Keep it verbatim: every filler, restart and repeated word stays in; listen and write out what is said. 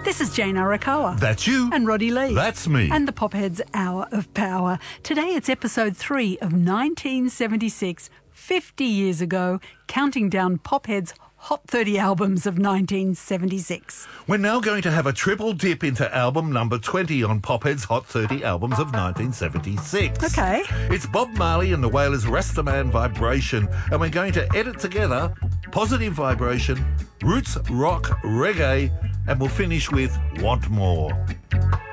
This is Jane Arakawa. That's you. And Roddy Lee. That's me. And the Popheads Hour of Power. Today it's episode three of nineteen seventy-six, fifty years ago, counting down Popheads' Hot thirty albums of nineteen seventy-six. We're now going to have a triple dip into album number twenty on Pophead's Hot thirty albums of nineteen seventy-six. Okay. It's Bob Marley and the Wailers' Rastaman Vibration, and we're going to edit together Positive Vibration, Roots Rock Reggae, and we'll finish with Want More.